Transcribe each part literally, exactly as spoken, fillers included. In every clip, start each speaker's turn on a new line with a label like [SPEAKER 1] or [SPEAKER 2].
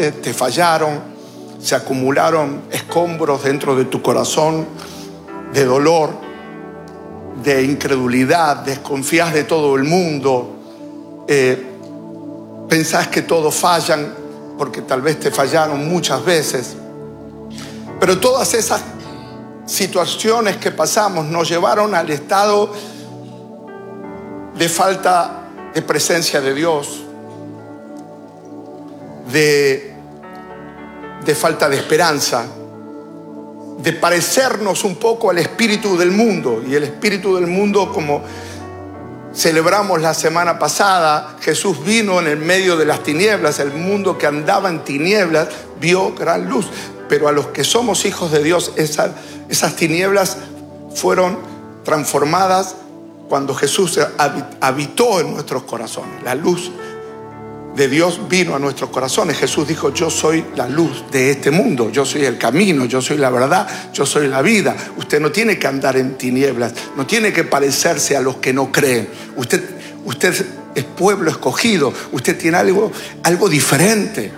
[SPEAKER 1] fallaste, te fallaron, se acumularon escombros dentro de tu corazón, de dolor, de incredulidad, desconfías de todo el mundo, eh, pensás que todos fallan porque tal vez te fallaron muchas veces. Pero todas esas situaciones que pasamos nos llevaron al estado de falta de presencia de Dios, de, de falta de esperanza, de parecernos un poco al espíritu del mundo. Y el espíritu del mundo, como celebramos la semana pasada, Jesús vino en el medio de las tinieblas. El mundo que andaba en tinieblas vio gran luz. Pero a los que somos hijos de Dios, esas, esas tinieblas fueron transformadas cuando Jesús habitó en nuestros corazones. La luz de Dios vino a nuestros corazones. Jesús dijo: yo soy la luz de este mundo, yo soy el camino, yo soy la verdad, yo soy la vida. Usted no tiene que andar en tinieblas, no tiene que parecerse a los que no creen. Usted, usted es pueblo escogido, usted tiene algo, algo diferente.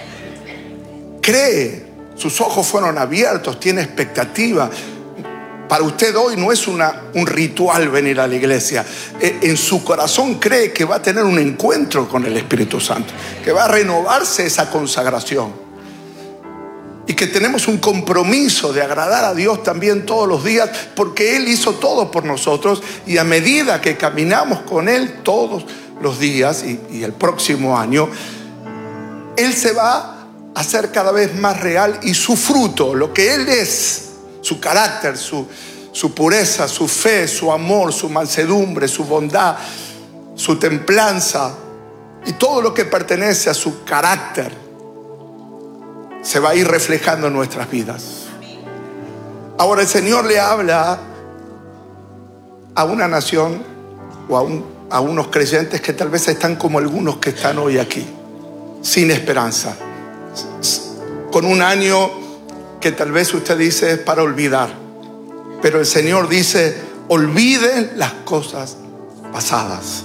[SPEAKER 1] Cree, sus ojos fueron abiertos, tiene expectativa. Para usted hoy no es una, un ritual venir a la iglesia. En su corazón cree que va a tener un encuentro con el Espíritu Santo, que va a renovarse esa consagración. Y que tenemos un compromiso de agradar a Dios también todos los días, porque Él hizo todo por nosotros. Y a medida que caminamos con Él todos los días y, y el próximo año, Él se va a hacer cada vez más real, y su fruto, lo que Él es, su carácter, su, su pureza, su fe, su amor, su mansedumbre, su bondad, su templanza y todo lo que pertenece a su carácter se va a ir reflejando en nuestras vidas. Ahora el Señor le habla a una nación o a, un, a unos creyentes que tal vez están como algunos que están hoy aquí, sin esperanza, con un año que tal vez usted dice es para olvidar. Pero el Señor dice: olviden las cosas pasadas.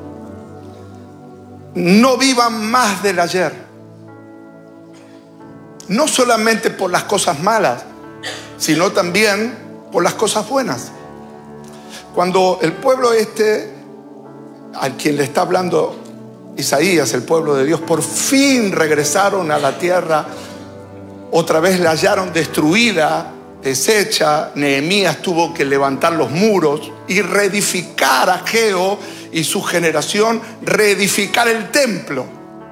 [SPEAKER 1] No vivan más del ayer. No solamente por las cosas malas, sino también por las cosas buenas. Cuando el pueblo este, al quien le está hablando Isaías, el pueblo de Dios, por fin regresaron a la tierra, otra vez la hallaron destruida, deshecha. Nehemías tuvo que levantar los muros y reedificar a Ageo y su generación, reedificar el templo.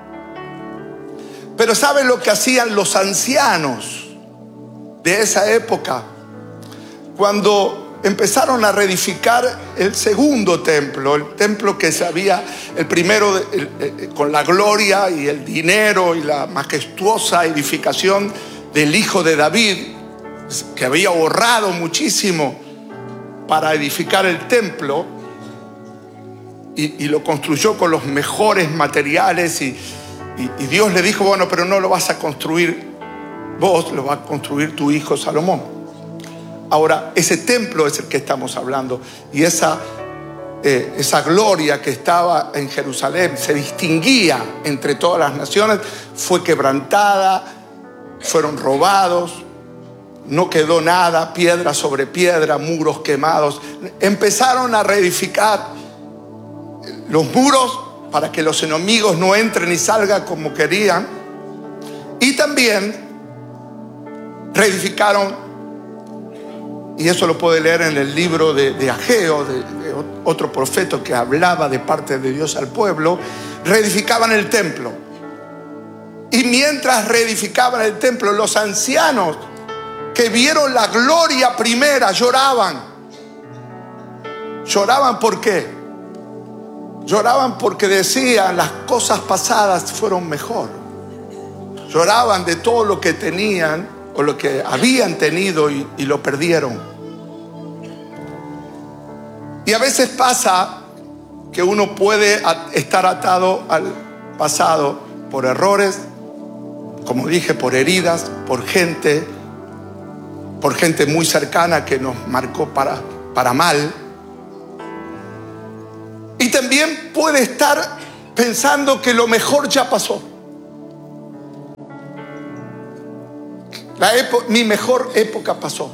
[SPEAKER 1] Pero ¿saben lo que hacían los ancianos de esa época? Cuando empezaron a reedificar el segundo templo, el templo que se había, el primero el, el, con la gloria y el dinero y la majestuosa edificación del hijo de David, que había ahorrado muchísimo para edificar el templo, y, y lo construyó con los mejores materiales, y, y, y Dios le dijo: bueno, pero no lo vas a construir vos, lo va a construir tu hijo Salomón. Ahora, ese templo es el que estamos hablando, y esa, eh, esa gloria que estaba en Jerusalén, se distinguía entre todas las naciones, fue quebrantada, fueron robados, no quedó nada, piedra sobre piedra, muros quemados. Empezaron a reedificar los muros para que los enemigos no entren y salgan como querían, y también reedificaron. Y eso lo puede leer en el libro de, de Ageo, de, de otro profeta que hablaba de parte de Dios al pueblo. Reedificaban el templo. Y mientras reedificaban el templo, los ancianos que vieron la gloria primera lloraban. ¿Lloraban por qué? Lloraban porque decían: las cosas pasadas fueron mejor. Lloraban de todo lo que tenían o lo que habían tenido y, y lo perdieron. Y a veces pasa que uno puede estar atado al pasado por errores, como dije, por heridas, por gente, por gente muy cercana que nos marcó para, para mal. Y también puede estar pensando que lo mejor ya pasó. La épo- mi mejor época pasó.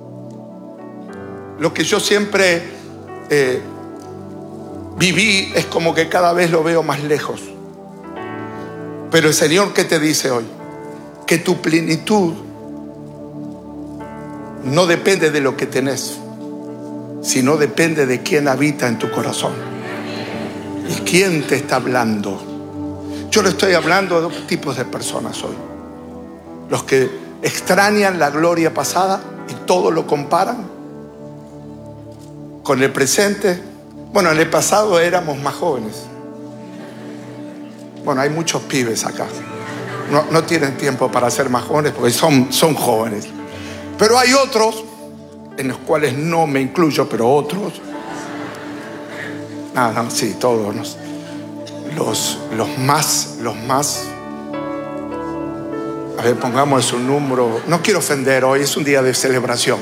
[SPEAKER 1] Lo que yo siempre eh, viví es como que cada vez lo veo más lejos. Pero el Señor, ¿qué te dice hoy? Que tu plenitud no depende de lo que tenés, sino depende de quién habita en tu corazón y quién te está hablando. Yo le estoy hablando de dos tipos de personas hoy: los que extrañan la gloria pasada y todo lo comparan con el presente. Bueno, en el pasado éramos más jóvenes. Bueno, hay muchos pibes acá. No, no tienen tiempo para ser más jóvenes porque son, son jóvenes. Pero hay otros, en los cuales no me incluyo, pero otros. Ah, no, sí, todos. Los, los, los más, los más. A ver, pongamos un número. No quiero ofender, hoy es un día de celebración.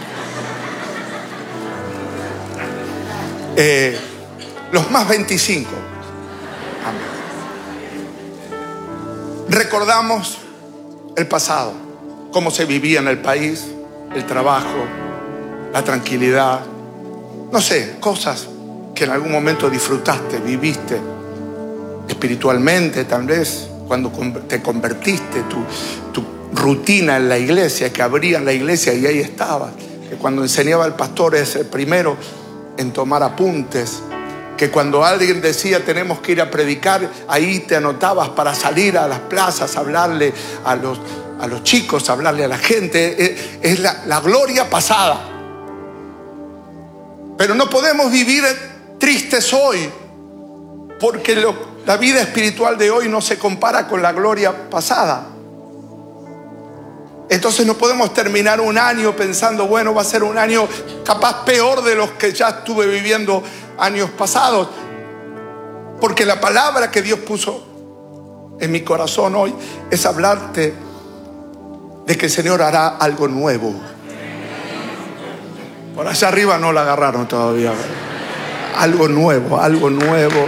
[SPEAKER 1] Eh, los más veinticinco. Amén. Recordamos el pasado, cómo se vivía en el país, el trabajo, la tranquilidad, no sé, cosas que en algún momento disfrutaste, viviste espiritualmente, tal vez cuando te convertiste, tu, tu rutina en la iglesia, que abrían la iglesia y ahí estabas, que cuando enseñaba el pastor es el primero en tomar apuntes, que cuando alguien decía tenemos que ir a predicar, ahí te anotabas para salir a las plazas, hablarle a los, a los chicos, hablarle a la gente. Es, es la, la gloria pasada. Pero no podemos vivir tristes hoy, porque lo, la vida espiritual de hoy no se compara con la gloria pasada. Entonces no podemos terminar un año pensando, bueno, va a ser un año capaz peor de los que ya estuve viviendo años pasados. Porque la palabra que Dios puso en mi corazón hoy es hablarte de que el Señor hará algo nuevo. Por allá arriba no la agarraron todavía. Algo nuevo, algo nuevo.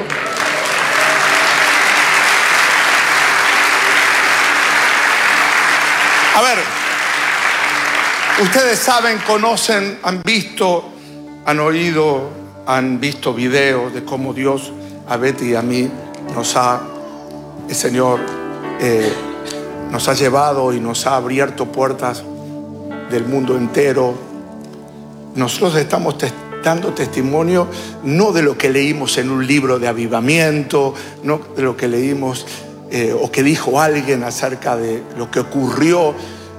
[SPEAKER 1] A ver, ustedes saben, conocen, han visto, han oído, han visto videos de cómo Dios a Betty y a mí nos ha, el Señor eh, nos ha llevado y nos ha abierto puertas del mundo entero. Nosotros estamos tes- dando testimonio no de lo que leímos en un libro de avivamiento, no de lo que leímos Eh, o que dijo alguien acerca de lo que ocurrió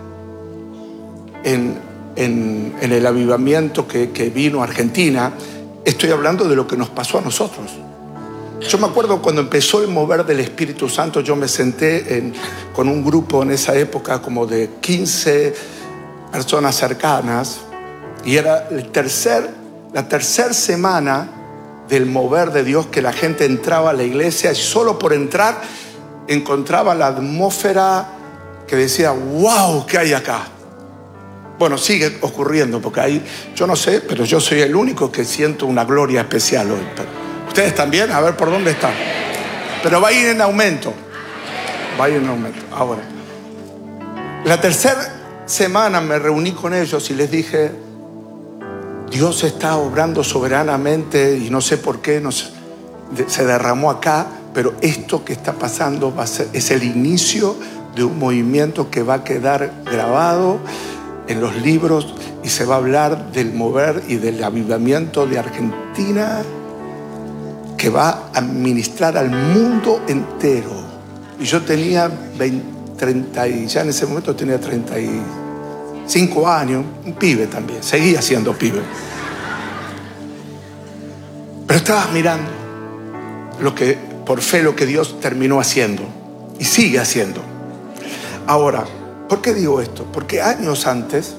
[SPEAKER 1] en, en, en el avivamiento que, que vino a Argentina. Estoy hablando de lo que nos pasó a nosotros. Yo me acuerdo cuando empezó el mover del Espíritu Santo, yo me senté en, con un grupo en esa época como de quince personas cercanas, y era el tercer, la tercera semana del mover de Dios, que la gente entraba a la iglesia y solo por entrar encontraba la atmósfera que decía, wow, ¿qué hay acá? Bueno, sigue ocurriendo, porque ahí, yo no sé, pero yo soy el único que siento una gloria especial hoy. Ustedes también, a ver por dónde están. Pero va a ir en aumento. Va a ir en aumento. Ahora, la tercera semana me reuní con ellos y les dije, Dios está obrando soberanamente y no sé por qué no se, se derramó acá, pero esto que está pasando va a ser, es el inicio de un movimiento que va a quedar grabado en los libros y se va a hablar del mover y del avivamiento de Argentina que va a ministrar al mundo entero. Y yo tenía veinte, treinta y ya en ese momento tenía treinta y cinco años, un pibe también, seguía siendo pibe. Pero estaba mirando lo que por fe lo que Dios terminó haciendo y sigue haciendo. Ahora, ¿por qué digo esto? Porque años antes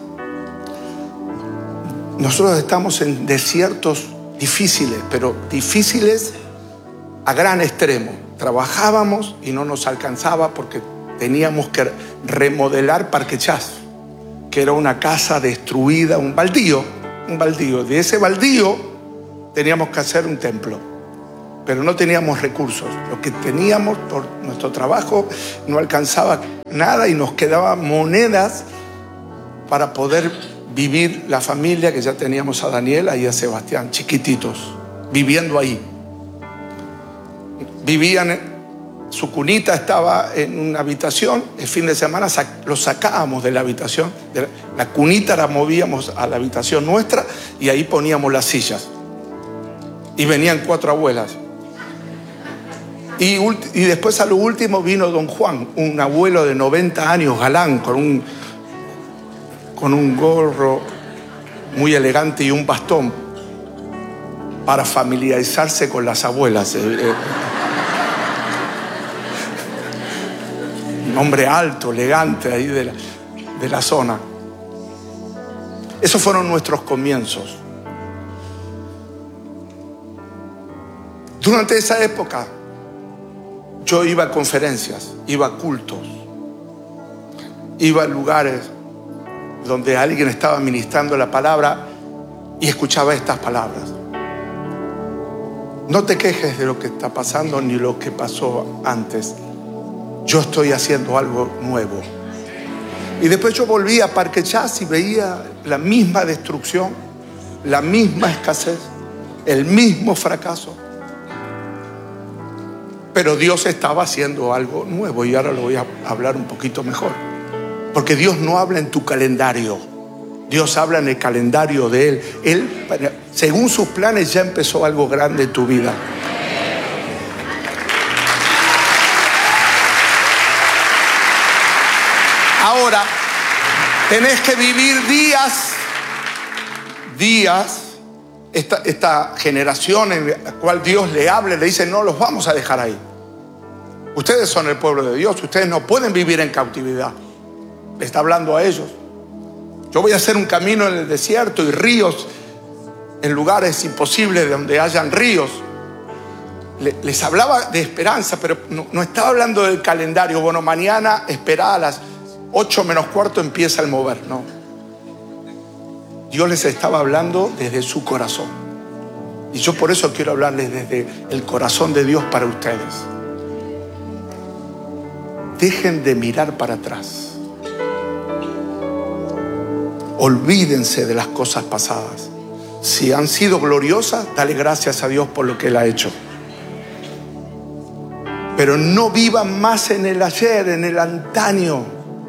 [SPEAKER 1] nosotros estamos en desiertos difíciles, pero difíciles a gran extremo. Trabajábamos y no nos alcanzaba porque teníamos que remodelar Parque Chas, que era una casa destruida, un baldío, un baldío. De ese baldío teníamos que hacer un templo. Pero no teníamos recursos. Lo que teníamos por nuestro trabajo no alcanzaba nada y nos quedaban monedas para poder vivir la familia que ya teníamos a Daniela y a Sebastián, chiquititos, viviendo ahí. Vivían, su cunita estaba en una habitación, el fin de semana los sacábamos de la habitación, la cunita la movíamos a la habitación nuestra y ahí poníamos las sillas. Y venían cuatro abuelas. Y, y después a lo último vino don Juan, un abuelo de noventa años, galán, con un, con un gorro muy elegante y un bastón, para familiarizarse con las abuelas. Un hombre alto, elegante ahí de la, de la zona. Esos fueron nuestros comienzos. Durante esa época yo iba a conferencias, iba a cultos, iba a lugares donde alguien estaba ministrando la palabra y escuchaba estas palabras: no te quejes de lo que está pasando ni lo que pasó antes. Yo estoy haciendo algo nuevo. Y después yo volví a Parque Chas y veía la misma destrucción, la misma escasez, el mismo fracaso. Pero Dios estaba haciendo algo nuevo, y ahora lo voy a hablar un poquito mejor. Porque Dios no habla en tu calendario, Dios habla en el calendario de Él. Él, según sus planes, ya empezó algo grande en tu vida. Ahora, tenés que vivir días, días, esta, esta generación en la cual Dios le habla, le dice: no los vamos a dejar ahí. Ustedes son el pueblo de Dios, ustedes no pueden vivir en cautividad. Le está hablando a ellos. Yo voy a hacer un camino en el desierto y ríos en lugares imposibles donde hayan ríos. Les hablaba de esperanza, pero no, no estaba hablando del calendario. Bueno, mañana esperá a las ocho menos cuarto empieza el mover. No. Dios les estaba hablando desde su corazón. Y yo por eso quiero hablarles desde el corazón de Dios para ustedes. Dejen de mirar para atrás. Olvídense de las cosas pasadas. Si han sido gloriosas, dale gracias a Dios por lo que Él ha hecho. Pero no vivan más en el ayer, en el antaño.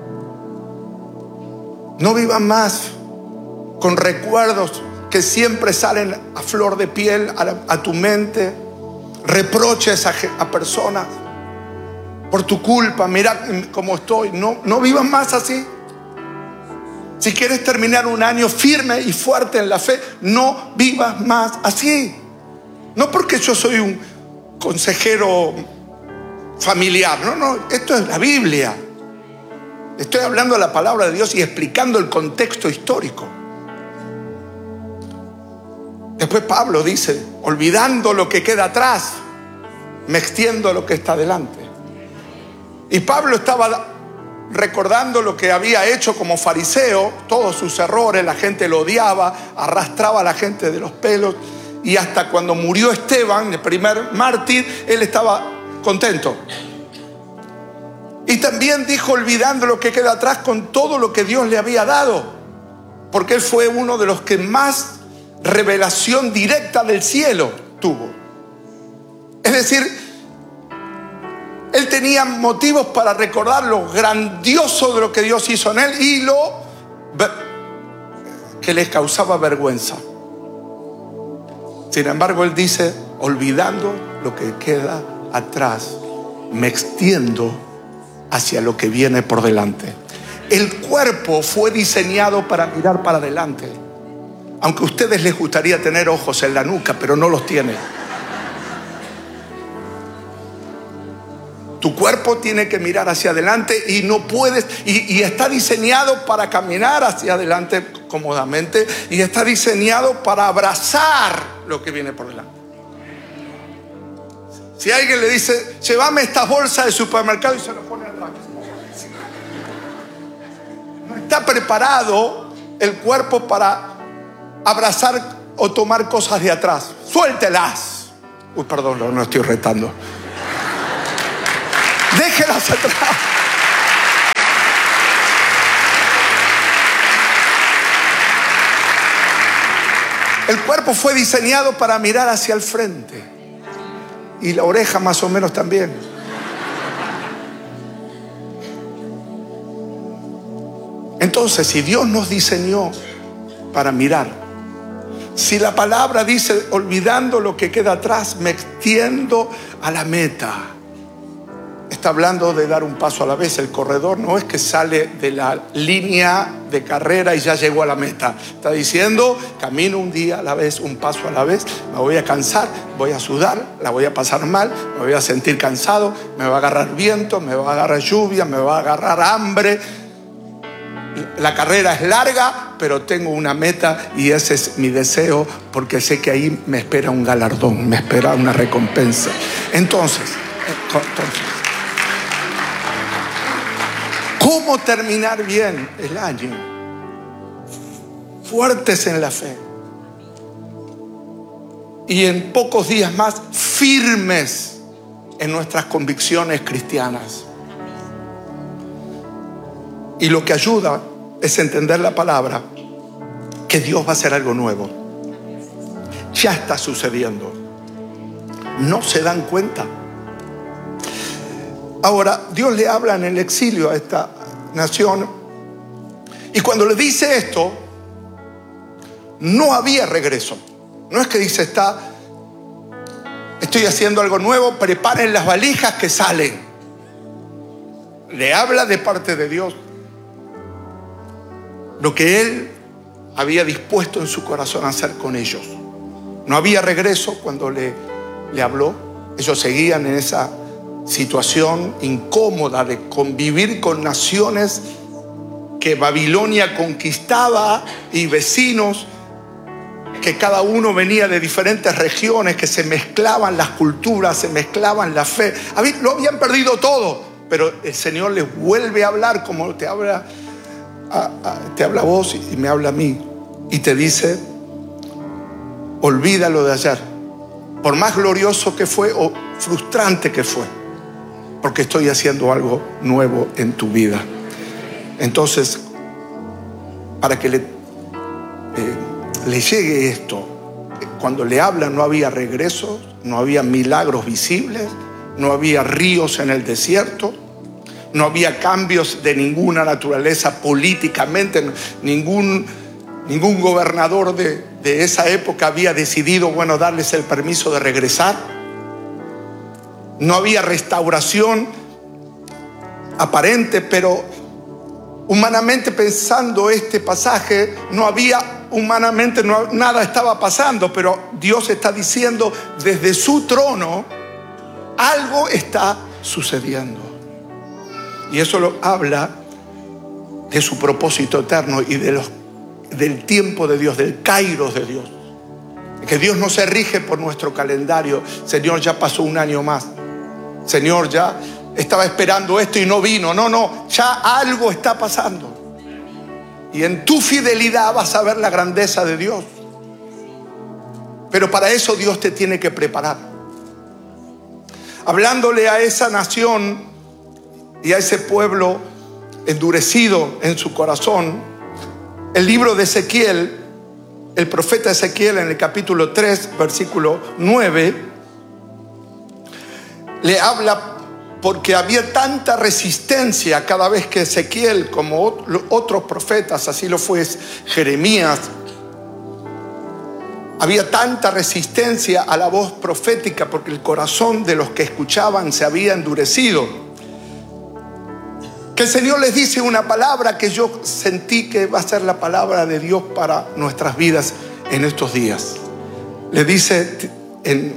[SPEAKER 1] No vivan más con recuerdos que siempre salen a flor de piel a, la, a tu mente. Reproches a, a personas por tu culpa. Mira cómo estoy. No, no vivan más así. Si quieres terminar un año firme y fuerte en la fe, no vivas más así. No porque yo soy un consejero familiar. No, no, esto es la Biblia. Estoy hablando de la palabra de Dios y explicando el contexto histórico. Después Pablo dice: olvidando lo que queda atrás, me extiendo a lo que está delante. Y Pablo estaba recordando lo que había hecho como fariseo, todos sus errores, la gente lo odiaba, arrastraba a la gente de los pelos, y hasta cuando murió Esteban, el primer mártir, él estaba contento. Y también dijo: olvidando lo que queda atrás, con todo lo que Dios le había dado, porque él fue uno de los que más revelación directa del cielo tuvo. Es decir, él tenía motivos para recordar lo grandioso de lo que Dios hizo en él y lo que les causaba vergüenza. Sin embargo, él dice: olvidando lo que queda atrás, me extiendo hacia lo que viene por delante. El cuerpo fue diseñado para mirar para adelante. Aunque a ustedes les gustaría tener ojos en la nuca, pero no los tiene. Tu cuerpo tiene que mirar hacia adelante y no puedes, y, y está diseñado para caminar hacia adelante cómodamente, y está diseñado para abrazar lo que viene por delante. Si alguien le dice: llévame estas bolsas de supermercado, y se lo pone atrás. No está preparado el cuerpo para abrazar o tomar cosas de atrás. Suéltelas. Uy, perdón, no, no estoy retando. Déjelas atrás. El cuerpo fue diseñado para mirar hacia el frente. Y la oreja más o menos también. Entonces, si Dios nos diseñó para mirar, si la palabra dice, olvidando lo que queda atrás, me extiendo a la meta, está hablando de dar un paso a la vez. El corredor no es que sale de la línea de carrera y ya llegó a la meta. Está diciendo, camino un día a la vez, un paso a la vez. Me voy a cansar, voy a sudar, la voy a pasar mal, me voy a sentir cansado, me va a agarrar viento, me va a agarrar lluvia, me va a agarrar hambre. La carrera es larga, pero tengo una meta y ese es mi deseo, porque sé que ahí me espera un galardón, me espera una recompensa. Entonces, entonces ¿cómo terminar bien el año? Fuertes en la fe. Y en pocos días más, firmes en nuestras convicciones cristianas. Y lo que ayuda es entender la palabra, que Dios va a hacer algo nuevo. Ya está sucediendo. No se dan cuenta. Ahora, Dios le habla en el exilio a esta nación. Y cuando le dice esto, no había regreso. No es que dice, está, estoy haciendo algo nuevo, preparen las valijas que salen. Le habla de parte de Dios lo que Él había dispuesto en su corazón a hacer con ellos. No había regreso cuando le, le habló. Ellos seguían en esa situación incómoda de convivir con naciones que Babilonia conquistaba y vecinos que cada uno venía de diferentes regiones, que se mezclaban las culturas, se mezclaban la fe. Lo habían perdido todo, pero el Señor les vuelve a hablar como te habla a, a, te habla a vos y me habla a mí, y te dice, olvídalo de ayer, por más glorioso que fue o frustrante que fue, porque estoy haciendo algo nuevo en tu vida. Entonces, para que le, eh, le llegue esto, cuando le habla no había regresos, no había milagros visibles, no había ríos en el desierto, no había cambios de ninguna naturaleza políticamente, ningún, ningún gobernador de, de esa época había decidido, bueno, darles el permiso de regresar. No había restauración aparente, pero humanamente pensando este pasaje, no había, humanamente no, nada estaba pasando, pero Dios está diciendo desde su trono, algo está sucediendo. Y eso lo habla de su propósito eterno y de los, del tiempo de Dios, del kairos de Dios. Que Dios no se rige por nuestro calendario. Señor, ya pasó un año más. Señor, ya estaba esperando esto y no vino. No, no, ya algo está pasando. Y en tu fidelidad vas a ver la grandeza de Dios. Pero para eso Dios te tiene que preparar. Hablándole a esa nación y a ese pueblo endurecido en su corazón, el libro de Ezequiel, el profeta Ezequiel en el capítulo tres, versículo nueve, le habla porque había tanta resistencia cada vez que Ezequiel, como otros profetas, así lo fue Jeremías, había tanta resistencia a la voz profética porque el corazón de los que escuchaban se había endurecido, que el Señor les dice una palabra que yo sentí que va a ser la palabra de Dios para nuestras vidas en estos días. Le dice en,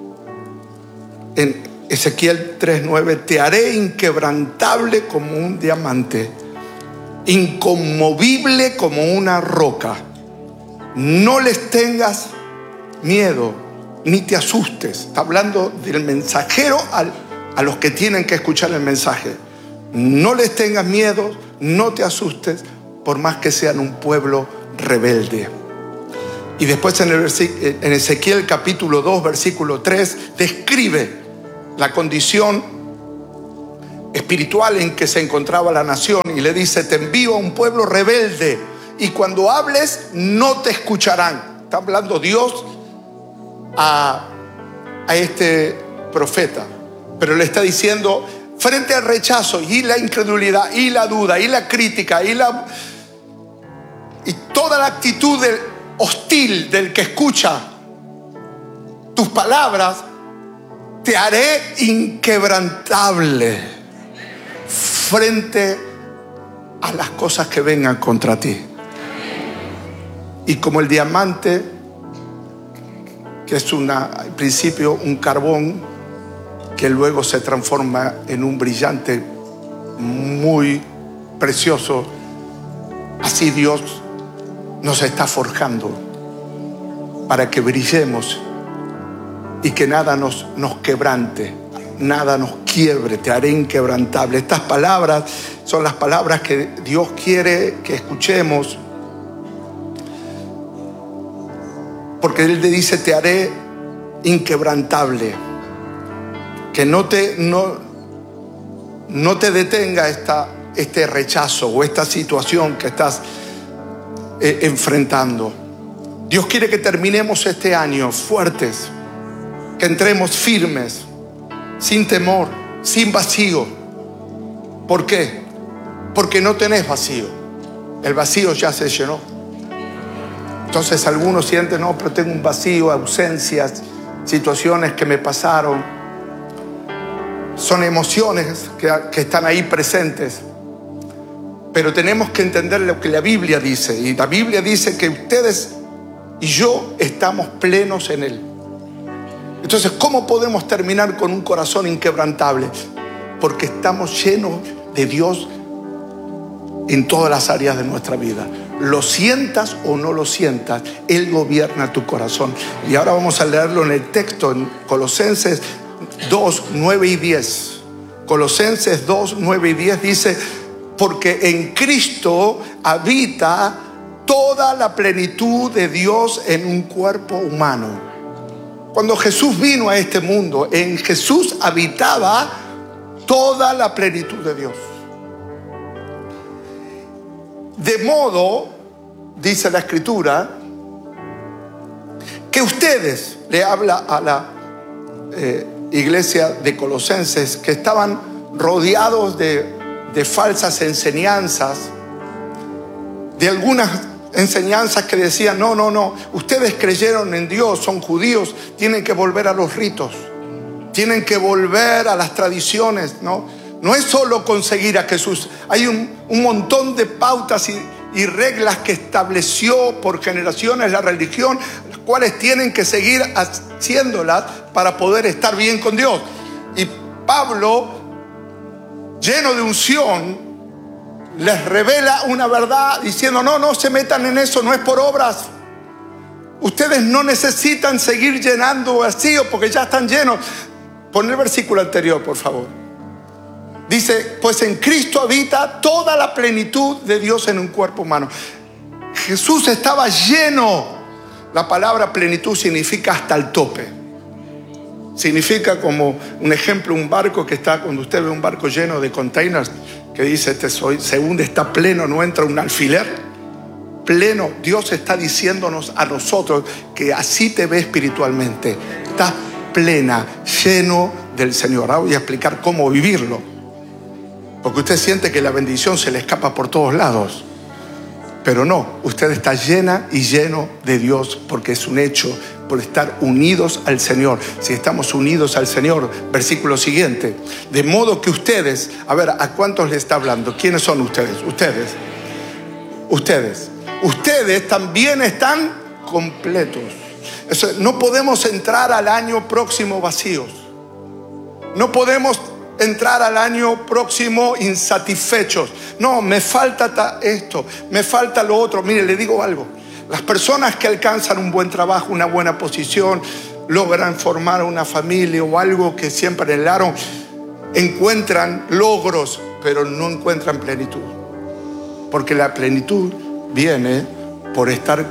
[SPEAKER 1] en Ezequiel tres nueve, te haré inquebrantable como un diamante, inconmovible como una roca. No les tengas miedo, ni te asustes. Está hablando del mensajero al, a los que tienen que escuchar el mensaje. No les tengas miedo, no te asustes, por más que sean un pueblo rebelde. Y después en, el, en Ezequiel capítulo dos, versículo tres, describe la condición espiritual en que se encontraba la nación y le dice, te envío a un pueblo rebelde y cuando hables no te escucharán. está hablando Dios a, a este profeta, pero le está diciendo, frente al rechazo y la incredulidad y la duda y la crítica y, la, y toda la actitud del, hostil del que escucha tus palabras, te haré inquebrantable frente a las cosas que vengan contra ti. Y como el diamante, que es una, al principio un carbón que luego se transforma en un brillante muy precioso, así Dios nos está forjando para que brillemos y que nada nos, nos quebrante, nada nos quiebre. Te haré inquebrantable. Estas palabras son las palabras que Dios quiere que escuchemos, porque Él te dice, te haré inquebrantable. Que no te, no, no te detenga esta, este rechazo o esta situación que estás eh, enfrentando. Dios quiere que terminemos este año fuertes, que entremos firmes, sin temor, sin vacío. ¿Por qué? Porque no tenés vacío. El vacío ya se llenó. Entonces algunos sienten, no, pero tengo un vacío, ausencias, situaciones que me pasaron. Son emociones que, que están ahí presentes. Pero tenemos que entender lo que la Biblia dice. Y la Biblia dice que ustedes y yo estamos plenos en Él. Entonces, ¿cómo podemos terminar con un corazón inquebrantable? Porque estamos llenos de Dios en todas las áreas de nuestra vida. Lo sientas o no lo sientas, Él gobierna tu corazón. Y ahora vamos a leerlo en el texto, en Colosenses dos, nueve y diez. Colosenses dos, nueve y diez dice, porque en Cristo habita toda la plenitud de Dios en un cuerpo humano. Cuando Jesús vino a este mundo, en Jesús habitaba toda la plenitud de Dios. De modo, dice la Escritura, que ustedes, le habla a la eh, iglesia de Colosenses, que estaban rodeados de, de falsas enseñanzas, de algunas enseñanzas que decían, no, no, no, ustedes creyeron en Dios, son judíos, tienen que volver a los ritos, tienen que volver a las tradiciones, ¿no? No es solo conseguir a Jesús, hay un, un montón de pautas y, y reglas que estableció por generaciones la religión, las cuales tienen que seguir haciéndolas para poder estar bien con Dios. Y Pablo, lleno de unción, les revela una verdad diciendo, no, no se metan en eso, no es por obras. Ustedes no necesitan seguir llenando vacíos porque ya están llenos. Pon el versículo anterior, por favor. Dice, pues en Cristo habita toda la plenitud de Dios en un cuerpo humano. Jesús estaba lleno. La palabra plenitud significa hasta el tope. Significa, como un ejemplo, un barco que está, cuando usted ve un barco lleno de containers, que dice, este soy, se hunde, está pleno, no entra un alfiler. Pleno. Dios está diciéndonos a nosotros que así te ve espiritualmente. Estás plena, lleno del Señor. Ahora voy a explicar cómo vivirlo. Porque usted siente que la bendición se le escapa por todos lados. Pero no, usted está llena y lleno de Dios porque es un hecho, por estar unidos al Señor. Si estamos unidos al Señor, versículo siguiente, de modo que ustedes, a ver, ¿a cuántos le está hablando? ¿Quiénes son ustedes? Ustedes, ustedes, ustedes también están completos. Eso, no podemos entrar al año próximo vacíos. No podemos entrar al año próximo insatisfechos. No, me falta esto, me falta lo otro. Mire, le digo algo. Las personas que alcanzan un buen trabajo, una buena posición, logran formar una familia o algo que siempre anhelaron, encuentran logros, pero no encuentran plenitud. Porque la plenitud viene por estar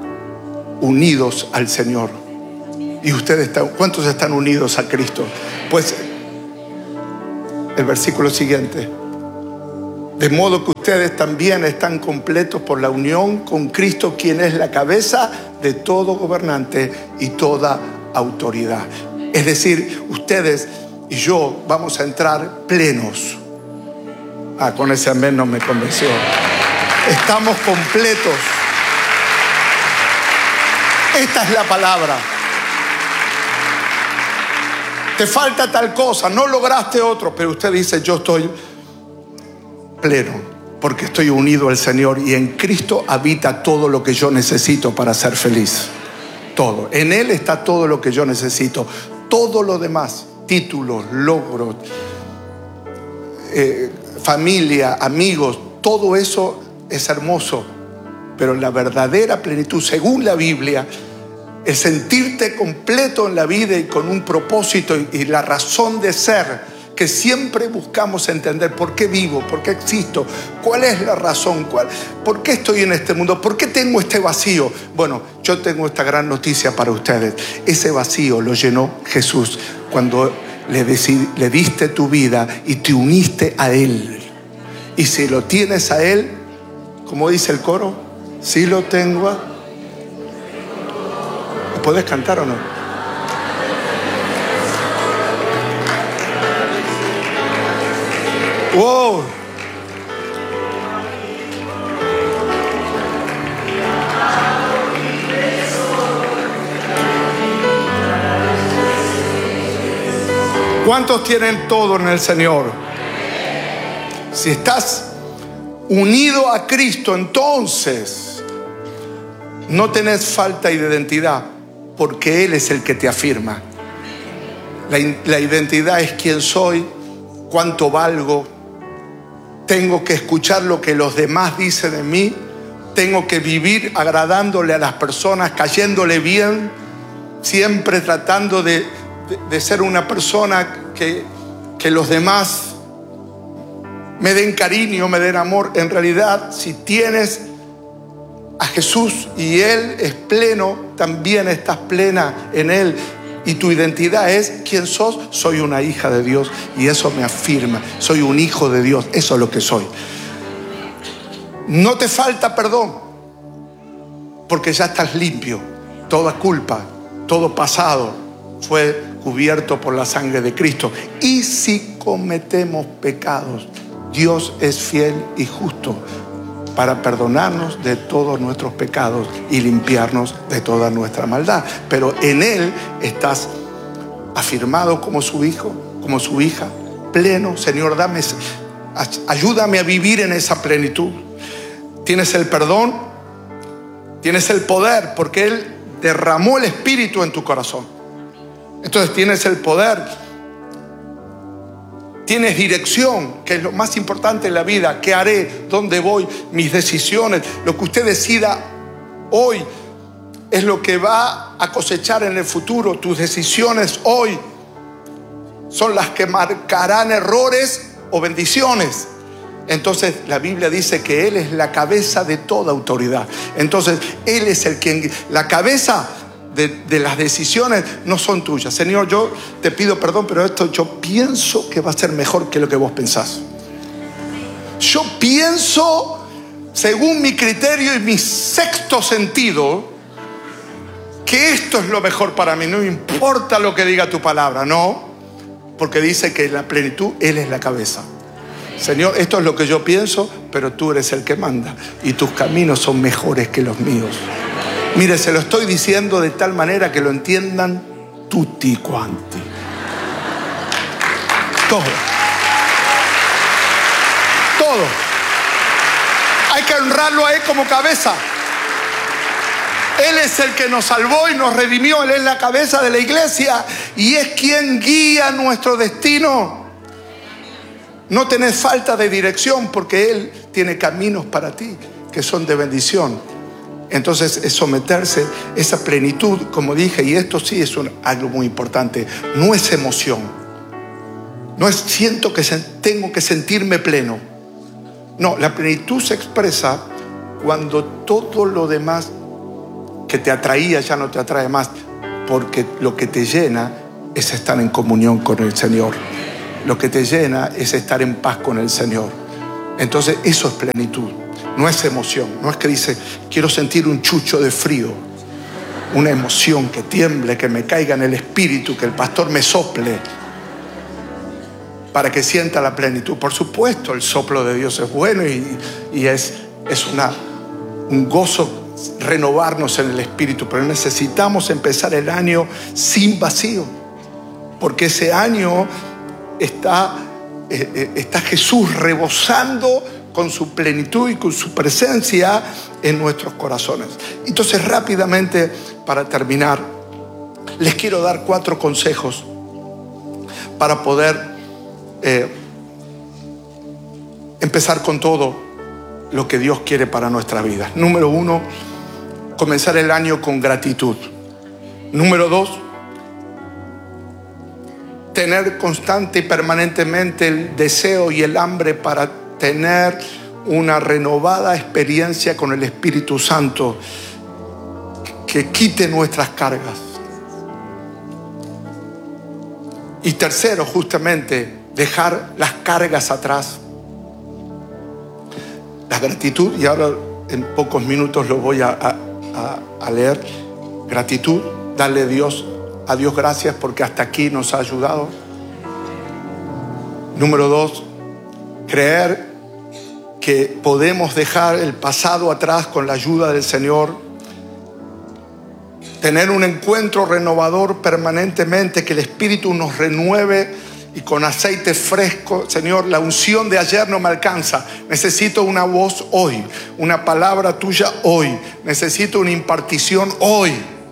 [SPEAKER 1] unidos al Señor. Y ustedes están, ¿cuántos están unidos a Cristo? Pues el versículo siguiente. De modo que ustedes también están completos por la unión con Cristo, quien es la cabeza de todo gobernante y toda autoridad. Es decir, ustedes y yo vamos a entrar plenos. Ah, con ese amén no me convenció. Estamos completos. Esta es la palabra. Te falta tal cosa, no lograste otro, pero usted dice, yo estoy pleno, porque estoy unido al Señor y en Cristo habita todo lo que yo necesito para ser feliz. Todo. En Él está todo lo que yo necesito. Todo lo demás, títulos, logros, eh, familia, amigos, todo eso es hermoso. Pero la verdadera plenitud, según la Biblia, el sentirte completo en la vida y con un propósito y, y la razón de ser, que siempre buscamos entender por qué vivo, por qué existo, cuál es la razón, cuál, por qué estoy en este mundo, por qué tengo este vacío. Bueno, yo tengo esta gran noticia para ustedes. Ese vacío lo llenó Jesús cuando le, decid, le diste tu vida y te uniste a Él. Y si lo tienes a Él, como dice el coro, si lo tengo a... ¿Puedes cantar o no? ¡Wow! ¿Cuántos tienen todo en el Señor? Si estás unido a Cristo, entonces no tenés falta de identidad, porque Él es el que te afirma. La, la identidad es quién soy, cuánto valgo. Tengo que escuchar lo que los demás dicen de mí. Tengo que vivir agradándole a las personas, cayéndole bien, siempre tratando de, de, de ser una persona que, que los demás me den cariño, me den amor. En realidad, si tienes a Jesús y Él es pleno, también estás plena en Él. Y tu identidad es quién sos. Soy una hija de Dios y eso me afirma. Soy un hijo de Dios, eso es lo que soy. No te falta perdón, porque ya estás limpio. Toda culpa, todo pasado fue cubierto por la sangre de Cristo. Y si cometemos pecados, Dios es fiel y justo para perdonarnos de todos nuestros pecados y limpiarnos de toda nuestra maldad. Pero en Él estás afirmado como su hijo, como su hija, pleno. Señor, dame, ayúdame a vivir en esa plenitud. Tienes el perdón, tienes el poder, porque Él derramó el Espíritu en tu corazón. Entonces tienes el poder. Tienes dirección, que es lo más importante en la vida. ¿Qué haré? ¿Dónde voy? Mis decisiones. Lo que usted decida hoy es lo que va a cosechar en el futuro. Tus decisiones hoy son las que marcarán errores o bendiciones. Entonces la Biblia dice que Él es la cabeza de toda autoridad. Entonces Él es el quien... La cabeza De, de las decisiones no son tuyas. Señor, yo te pido perdón, pero esto yo pienso que va a ser mejor que lo que vos pensás. Yo pienso, según mi criterio y mi sexto sentido, que esto es lo mejor para mí. No importa lo que diga tu palabra, no, porque dice que en la plenitud Él es la cabeza. Señor, esto es lo que yo pienso, pero tú eres el que manda y tus caminos son mejores que los míos. Mire, se lo estoy diciendo de tal manera que lo entiendan tutti quanti. Todo. Todo. Hay que honrarlo a Él como cabeza. Él es el que nos salvó y nos redimió. Él es la cabeza de la iglesia y es quien guía nuestro destino. No tenés falta de dirección porque Él tiene caminos para ti que son de bendición. Entonces es someterse, esa plenitud, como dije, y esto sí es un, algo muy importante, no es emoción, no es siento que se, tengo que sentirme pleno. No, la plenitud se expresa cuando todo lo demás que te atraía ya no te atrae más, porque lo que te llena es estar en comunión con el Señor. Lo que te llena es estar en paz con el Señor. Entonces eso es plenitud, no es emoción. No es que dice, quiero sentir un chucho de frío, una emoción que tiemble, que me caiga en el espíritu, que el pastor me sople para que sienta la plenitud. Por supuesto, el soplo de Dios es bueno y, y es, es una, un gozo renovarnos en el espíritu, pero necesitamos empezar el año sin vacío, porque ese año está, eh, está Jesús rebosando con su plenitud y con su presencia en nuestros corazones. Entonces, rápidamente, para terminar, les quiero dar cuatro consejos para poder eh, empezar con todo lo que Dios quiere para nuestras vidas. Número uno, comenzar el año con gratitud. Número dos, tener constante y permanentemente el deseo y el hambre para tener una renovada experiencia con el Espíritu Santo que quite nuestras cargas. Y tercero, justamente, dejar las cargas atrás. La gratitud, y ahora en pocos minutos lo voy a, a, a leer. Gratitud, darle a Dios, a Dios gracias porque hasta aquí nos ha ayudado. Número dos, creer que podemos dejar el pasado atrás con la ayuda del Señor. Tener un encuentro renovador permanentemente, que el Espíritu nos renueve y con aceite fresco. Señor, la unción de ayer no me alcanza. Necesito una voz hoy, una palabra tuya hoy. Necesito una impartición hoy.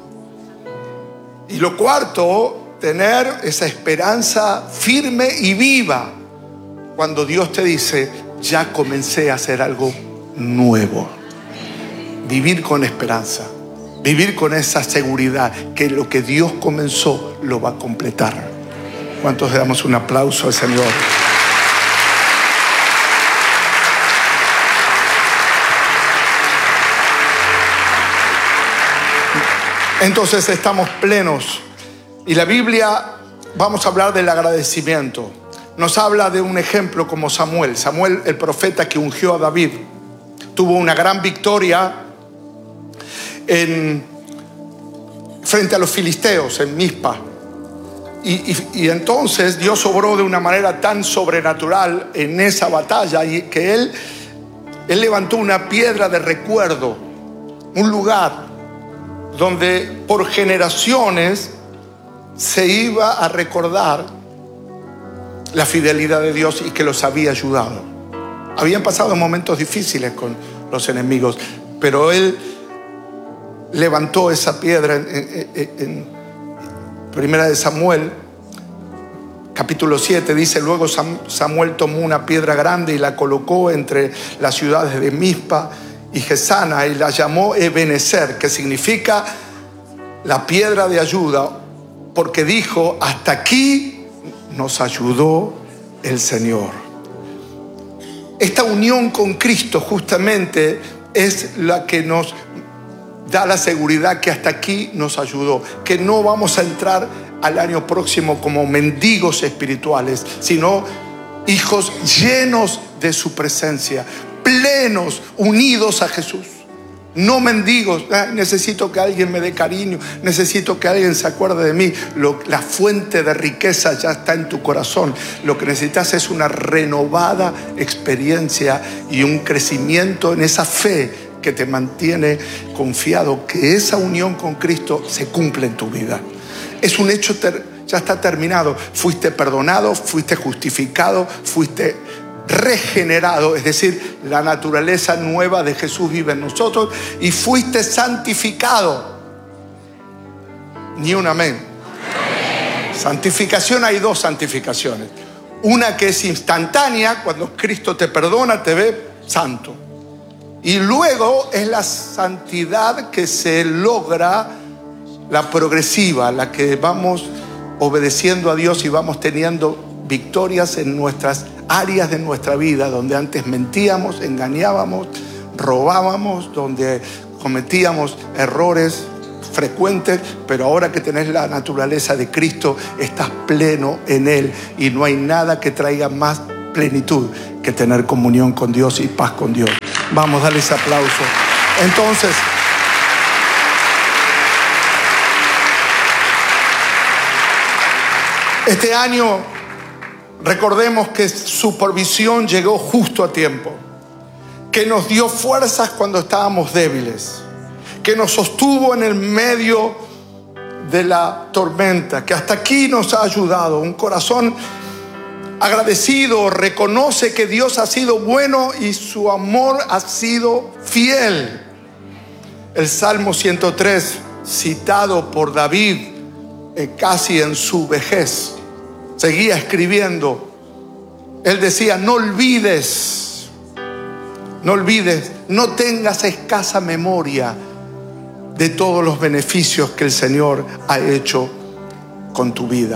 [SPEAKER 1] Y lo cuarto, tener esa esperanza firme y viva cuando Dios te dice, ya comencé a hacer algo nuevo. Vivir con esperanza. Vivir con esa seguridad que lo que Dios comenzó lo va a completar. ¿Cuántos le damos un aplauso al Señor? Entonces estamos plenos. Y la Biblia, vamos a hablar del agradecimiento. Nos habla de un ejemplo como Samuel. Samuel, el profeta que ungió a David, tuvo una gran victoria En, frente a los filisteos en Mizpa. Y, y, y entonces Dios obró de una manera tan sobrenatural en esa batalla y que él, él levantó una piedra de recuerdo, un lugar donde por generaciones se iba a recordar la fidelidad de Dios y que los había ayudado. Habían pasado momentos difíciles con los enemigos, pero él levantó esa piedra en, en, en Primera de Samuel, capítulo siete, dice, luego Samuel tomó una piedra grande y la colocó entre las ciudades de Mizpa y Gesana y la llamó Ebenezer, que significa la piedra de ayuda, porque dijo, hasta aquí nos ayudó el Señor. Esta unión con Cristo justamente es la que nos da la seguridad que hasta aquí nos ayudó, que no vamos a entrar al año próximo como mendigos espirituales, sino hijos llenos de su presencia, plenos, unidos a Jesús. No mendigos, ah, necesito que alguien me dé cariño, necesito que alguien se acuerde de mí. Lo, la fuente de riqueza ya está en tu corazón. Lo que necesitas es una renovada experiencia y un crecimiento en esa fe que te mantiene confiado que esa unión con Cristo se cumple en tu vida. Es un hecho, ter, ya está terminado. Fuiste perdonado, fuiste justificado, fuiste regenerado, es decir, la naturaleza nueva de Jesús vive en nosotros, y fuiste santificado. Ni un amén. Amén. Santificación, hay dos santificaciones. Una que es instantánea, cuando Cristo te perdona, te ve santo. Y luego es la santidad que se logra, la progresiva, la que vamos obedeciendo a Dios y vamos teniendo victorias en nuestras áreas de nuestra vida, donde antes mentíamos, engañábamos, robábamos, donde cometíamos errores frecuentes, pero ahora que tenés la naturaleza de Cristo, estás pleno en Él y no hay nada que traiga más plenitud que tener comunión con Dios y paz con Dios. Vamos, dale ese aplauso. Entonces, este año, recordemos que su provisión llegó justo a tiempo, que nos dio fuerzas cuando estábamos débiles, que nos sostuvo en el medio de la tormenta, que hasta aquí nos ha ayudado. Un corazón agradecido reconoce que Dios ha sido bueno y su amor ha sido fiel. El Salmo ciento tres, citado por David eh, casi en su vejez, seguía escribiendo. Él decía: no olvides, no olvides, no tengas escasa memoria de todos los beneficios que el Señor ha hecho con tu vida.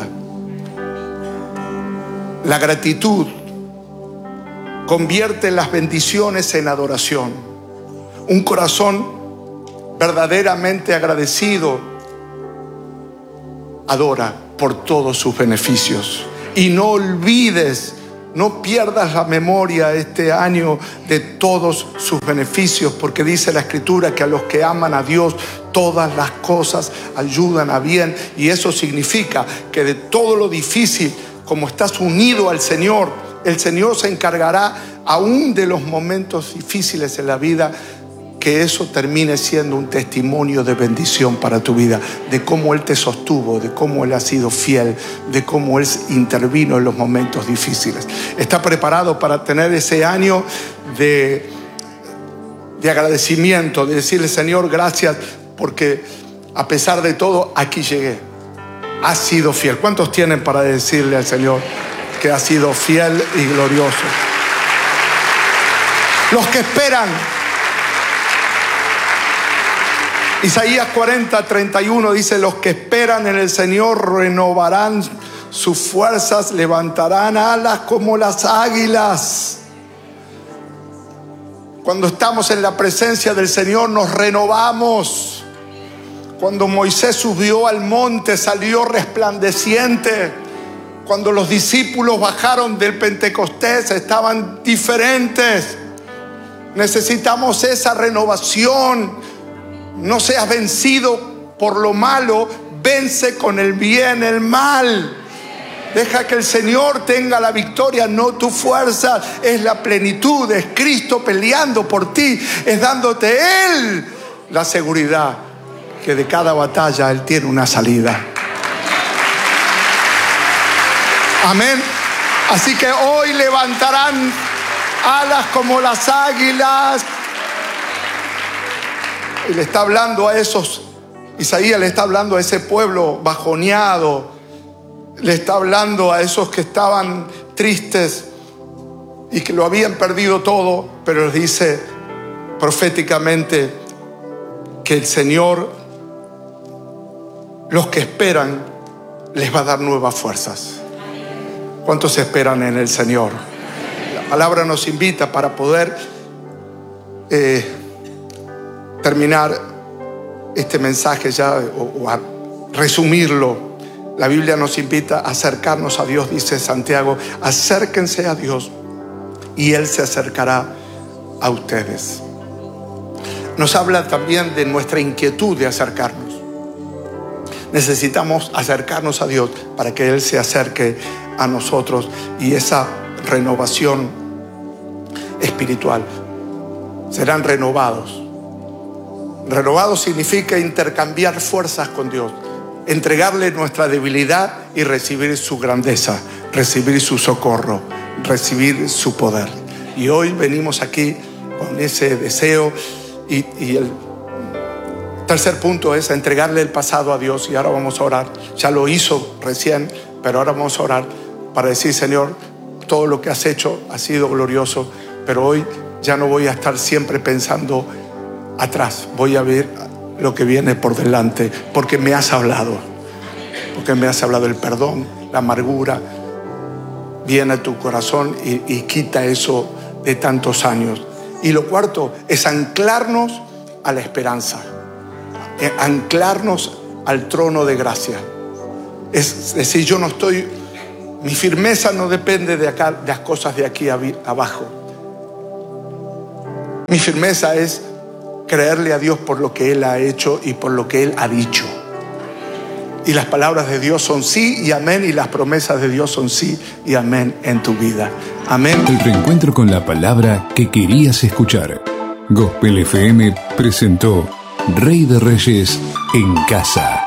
[SPEAKER 1] La gratitud convierte las bendiciones en adoración. Un corazón verdaderamente agradecido adora por todos sus beneficios. Y no olvides, no pierdas la memoria este año de todos sus beneficios, porque dice la Escritura que a los que aman a Dios todas las cosas ayudan a bien. Y eso significa que de todo lo difícil, como estás unido al Señor, el Señor se encargará aún de los momentos difíciles en la vida, que eso termine siendo un testimonio de bendición para tu vida, de cómo Él te sostuvo, de cómo Él ha sido fiel, de cómo Él intervino en los momentos difíciles. Está preparado para tener ese año de, de agradecimiento, de decirle: Señor, gracias, porque a pesar de todo, aquí llegué. Has sido fiel. ¿Cuántos tienen para decirle al Señor que ha sido fiel y glorioso? Los que esperan. Isaías cuarenta, treinta y uno dice: los que esperan en el Señor renovarán sus fuerzas, levantarán alas como las águilas. Cuando estamos en la presencia del Señor nos renovamos. Cuando Moisés subió al monte, salió resplandeciente. Cuando los discípulos bajaron del Pentecostés, estaban diferentes. Necesitamos esa renovación. No seas vencido por lo malo, vence con el bien el mal. Deja que el Señor tenga la victoria, no tu fuerza. Es la plenitud, es Cristo peleando por ti, es dándote Él la seguridad que de cada batalla Él tiene una salida. Amén. Así que hoy levantarán alas como las águilas. Y le está hablando a esos, Isaías le está hablando a ese pueblo bajoneado, le está hablando a esos que estaban tristes y que lo habían perdido todo, pero les dice proféticamente que el Señor, los que esperan, les va a dar nuevas fuerzas. ¿Cuántos esperan en el Señor? La palabra nos invita para poder eh, terminar este mensaje ya, o, o a resumirlo. La Biblia nos invita a acercarnos a Dios, dice Santiago: acérquense a Dios y Él se acercará a ustedes. Nos habla también de nuestra inquietud de acercarnos. Necesitamos acercarnos a Dios para que Él se acerque a nosotros, y esa renovación espiritual, serán renovados. Renovados significa intercambiar fuerzas con Dios, entregarle nuestra debilidad y recibir su grandeza, recibir su socorro, recibir su poder. Y hoy venimos aquí con ese deseo. Y, y el tercer punto es entregarle el pasado a Dios. Y ahora vamos a orar. Ya lo hizo recién, pero ahora vamos a orar para decir: Señor, todo lo que has hecho ha sido glorioso, pero hoy ya no voy a estar siempre pensando atrás. Voy a ver lo que viene por delante, porque me has hablado. Porque me has hablado. El perdón, la amargura, viene a tu corazón y, y quita eso de tantos años. Y lo cuarto es anclarnos a la esperanza, anclarnos al trono de gracia. Es decir, yo no estoy Mi firmeza no depende de, acá, de las cosas de aquí abajo. Mi firmeza es creerle a Dios por lo que Él ha hecho y por lo que Él ha dicho. Y las palabras de Dios son sí y amén, y las promesas de Dios son sí y amén en tu vida. Amén.
[SPEAKER 2] El reencuentro con la palabra que querías escuchar. Gospel F M presentó Rey de Reyes en Casa.